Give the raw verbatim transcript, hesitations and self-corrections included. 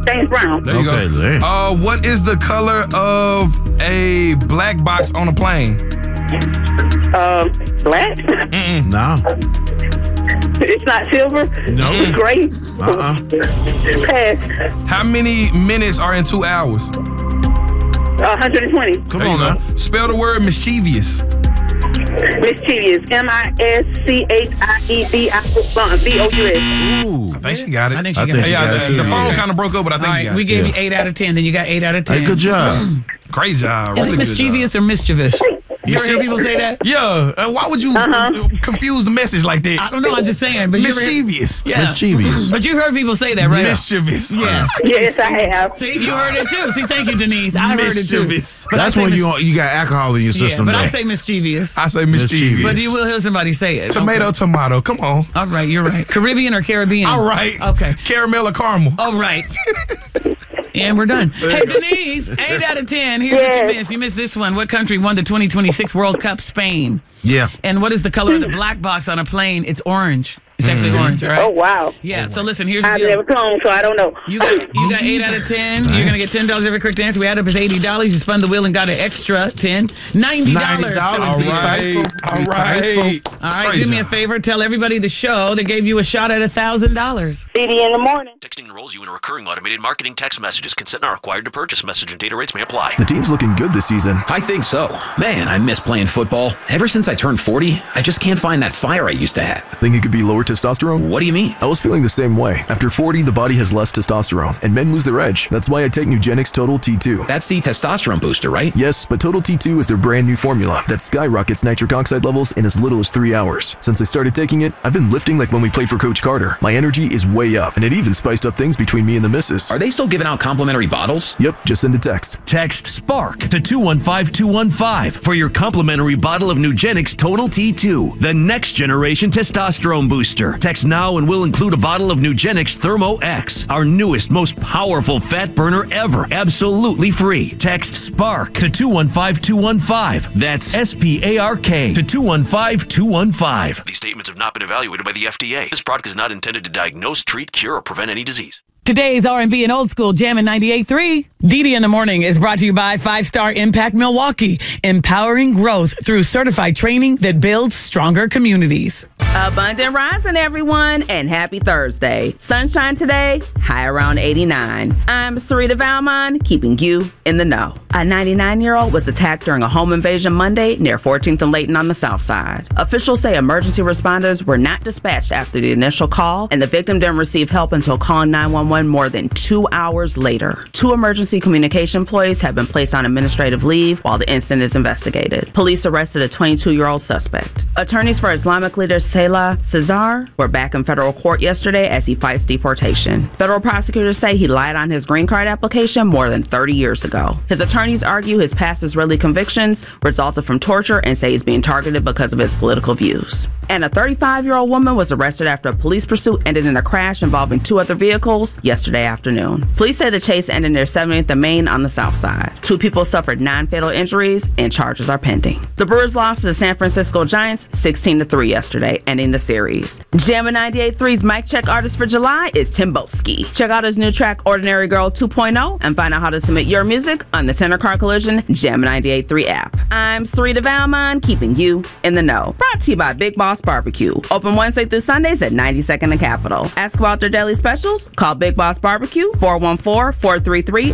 James Brown. There you Okay, go. there. Uh, what is the color of a black box on a plane? Um, black. No. It's not silver. No. It's gray. Uh-uh. Pass. How many minutes are in two hours? one hundred twenty. Come There on you now. go. Spell the word mischievous. Mischievous. M I S C H I E V I V O U S. Ooh. I think she got it. I think she I got think it. she yeah, got the, it the too, phone yeah. kind of broke up, but I think All you right, got we it. gave Yeah. you eight out of ten. Then you got eight out of ten. Hey, good job. Great job. Is Really it good mischievous or mischievous? You ever hear people say that? job. Yeah. Uh, why would you Uh-huh. confuse the message like that? I don't know. I'm just saying. But you ever- Mischievous. Yeah. Mischievous. But you heard people say that, right? Mischievous. Yeah. Yes, I have. See, you heard it too. See, thank you, Denise. I heard it too. Mischievous. But I That's say when mis- you you got alcohol in your Yeah, system. but I though. say mischievous. I say mischievous. But you will hear somebody say it. Tomato, Okay. tomato. Come on. All right, you're right. Caribbean or Caribbean? All right. Okay. Caramel or caramel. All right. And we're done. Hey, Denise, eight out of ten. Here's what you Yes. missed. You missed this one. What country won the twenty twenty-six World Cup? Spain. Yeah. And what is the color of the black box on a plane? It's orange. It's actually orange, all right? Oh, wow. Yeah, so listen, here's the I've deal. never flown, so I don't know. You got you got eight out of ten. You're gonna get ten dollars every correct answer. We add up as eighty dollars. You spun the wheel and got an extra ten. Ninety dollars. ninety dollars. All right. All right. All right, Great do me a job. favor. Tell everybody the show that gave you a shot at a thousand dollars. C D in the morning. Texting enrolls you in a recurring automated marketing text messages. Consent not required to purchase. Message and data rates may apply. The team's looking good this season. I think so. Man, I miss playing football. Ever since I turned forty, I just can't find that fire I used to have. Think it could be lower testosterone? What do you mean? I was feeling the same way. After forty, the body has less testosterone, and men lose their edge. That's why I take Nugenix Total T two. That's the testosterone booster, right? Yes, but Total T two is their brand new formula that skyrockets nitric oxide levels in as little as three hours. Since I started taking it, I've been lifting like when we played for Coach Carter. My energy is way up, and it even spiced up things between me and the missus. Are they still giving out complimentary bottles? Yep, just send a text. Text SPARK to two one five two one five for your complimentary bottle of Nugenix Total T two, the next generation testosterone booster. Text now and we'll include a bottle of Nugenix Thermo X, our newest, most powerful fat burner ever, absolutely free. Text SPARK to two one five two one five. That's S P A R K to two one five two one five. These statements have not been evaluated by the F D A. This product is not intended to diagnose, treat, cure, or prevent any disease. Today's R and B and Old School Jammin' ninety-eight point three. Didi in the Morning is brought to you by Five Star Impact Milwaukee, empowering growth through certified training that builds stronger communities. Abundant rising, everyone, and happy Thursday. Sunshine today, high around eighty-nine. I'm Sarita Valmon, keeping you in the know. A ninety-nine-year-old was attacked during a home invasion Monday near fourteenth and Layton on the south side. Officials say emergency responders were not dispatched after the initial call, and the victim didn't receive help until calling nine one one more than two hours later. Two emergency communication employees have been placed on administrative leave while the incident is investigated. Police arrested a twenty-two-year-old suspect. Attorneys for Islamic leader Salah Cesar were back in federal court yesterday as he fights deportation. Federal prosecutors say he lied on his green card application more than thirty years ago. His attorneys argue his past Israeli convictions resulted from torture and say he's being targeted because of his political views. And a thirty-five-year-old woman was arrested after a police pursuit ended in a crash involving two other vehicles yesterday afternoon. Police say the chase ended near seventieth and Main on the south side. Two people suffered non-fatal injuries and charges are pending. The Brewers lost to the San Francisco Giants sixteen to three yesterday, ending the series. Jammin' ninety-eight point three's Mic Check artist for July is Timboski. Check out his new track Ordinary Girl two point oh and find out how to submit your music on the Tenor Car Collision Jammin' ninety-eight point three app. I'm Sarita Valmon, keeping you in the know. Brought to you by Big Boss Barbecue. Open Wednesday through Sundays at ninety-second and Capitol. Ask about their daily specials? Call Big Boss Barbecue four one four, four three three,